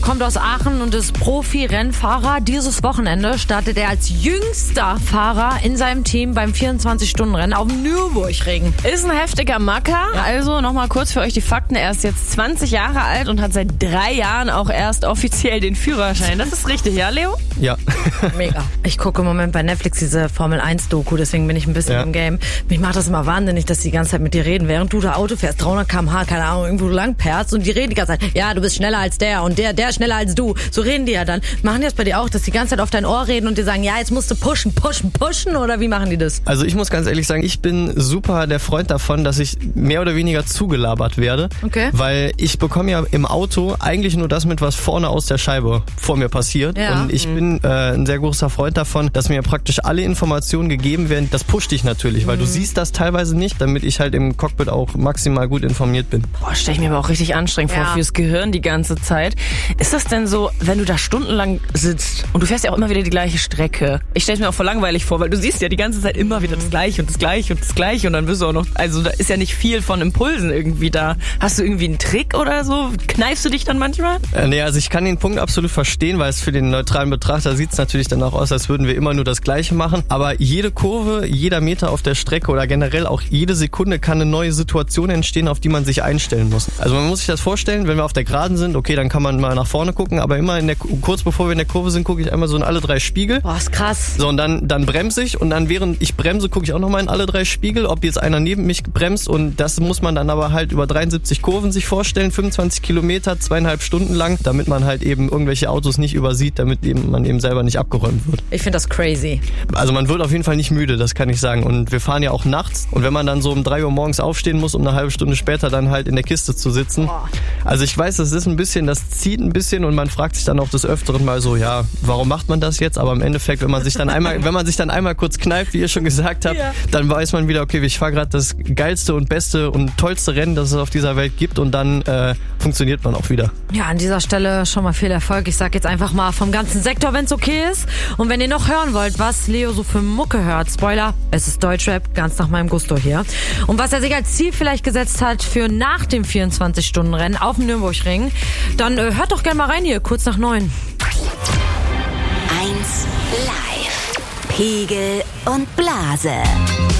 kommt aus Aachen und ist Profi-Rennfahrer. Dieses Wochenende startet er als jüngster Fahrer in seinem Team beim 24-Stunden-Rennen auf dem Nürburgring. Ist ein heftiger Macker. Ja. Also nochmal kurz für euch die Fakten. Er ist jetzt 20 Jahre alt und hat seit 3 Jahren auch erst offiziell den Führerschein. Das ist richtig, ja, Leo? Ja. Mega. Ich gucke im Moment bei Netflix diese Formel-1-Doku, deswegen bin ich ein bisschen im Game. Mich macht das immer wahnsinnig, dass die die ganze Zeit mit dir reden, während du da Auto fährst, 300 km/h, keine Ahnung, irgendwo lang perzt und die reden die ganze Zeit, ja, du bist schneller als der und der schneller als du. So reden die ja dann. Machen die das bei dir auch, dass die ganze Zeit auf dein Ohr reden und dir sagen, ja, jetzt musst du pushen oder wie machen die das? Also ich muss ganz ehrlich sagen, ich bin super der Freund davon, dass ich mehr oder weniger zugelabert werde. Okay. Weil ich bekomme ja im Auto eigentlich nur das mit, was vorne aus der Scheibe vor mir passiert. Ja. Und ich bin ein sehr großer Freund davon, dass mir praktisch alle Informationen gegeben werden. Das pusht dich natürlich, weil du siehst das teilweise nicht, damit ich halt im Cockpit auch maximal gut informiert bin. Boah, stelle ich mir aber auch richtig anstrengend vor fürs Gehirn die ganze Zeit. Ist das denn so, wenn du da stundenlang sitzt und du fährst ja auch immer wieder die gleiche Strecke? Ich stelle es mir auch voll langweilig vor, weil du siehst ja die ganze Zeit immer wieder das Gleiche und das Gleiche und das Gleiche und dann wirst du auch noch, also da ist ja nicht viel von Impulsen irgendwie da. Hast du irgendwie einen Trick oder so? Kneifst du dich dann manchmal? Nee, also ich kann den Punkt absolut verstehen, weil es für den neutralen Betrachter sieht es natürlich danach aus, als würden wir immer nur das Gleiche machen. Aber jede Kurve, jeder Meter auf der Strecke oder generell auch jede Sekunde kann eine neue Situation entstehen, auf die man sich einstellen muss. Also man muss sich das vorstellen, wenn wir auf der Geraden sind, okay, dann kann man mal nach vorne gucken, aber immer kurz bevor wir in der Kurve sind, gucke ich einmal so in alle 3 Spiegel. Boah, ist krass. So, und dann bremse ich und dann während ich bremse, gucke ich auch nochmal in alle 3 Spiegel, ob jetzt einer neben mich bremst und das muss man dann aber halt über 73 Kurven sich vorstellen, 25 Kilometer, 2,5 Stunden lang, damit man halt eben irgendwelche Autos nicht übersieht, damit man eben selber nicht abgeräumt wird. Ich finde das crazy. Also man wird auf jeden Fall nicht müde, das kann ich sagen. Und wir fahren ja auch nachts und wenn man dann so um 3 Uhr morgens aufstehen muss, um eine halbe Stunde später dann halt in der Kiste zu sitzen. Also ich weiß, das ist ein bisschen, das zieht ein bisschen und man fragt sich dann auch des Öfteren mal so, ja, warum macht man das jetzt? Aber im Endeffekt, wenn man sich dann einmal kurz kneift, wie ihr schon gesagt habt, dann weiß man wieder, okay, ich fahre gerade das geilste und beste und tollste Rennen, das es auf dieser Welt gibt und dann funktioniert man auch wieder. Ja, an dieser Stelle schon mal viel Erfolg. Ich sag jetzt einfach mal vom ganzen Sektor, wenn es okay ist. Und wenn ihr noch hören wollt, was Leo so für Mucke hört, Spoiler, es ist Deutschrap, ganz nach meinem Gusto hier. Und was er sich als Ziel vielleicht gesetzt hat für nach dem 24-Stunden-Rennen auf dem Nürburgring, dann hört doch gerne mal rein hier, kurz nach 9. 1 Live. Pegel und Blase.